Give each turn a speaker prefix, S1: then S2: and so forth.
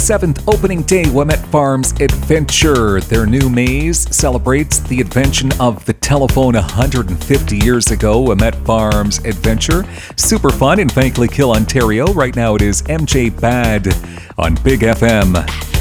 S1: 7th opening day Wilmette Farms Adventure. Their new maze celebrates the invention of the telephone 150 years ago. Wilmette Farms Adventure. Super fun in Vankleek Hill, Ontario. Right now it is MJ Bad on Big FM.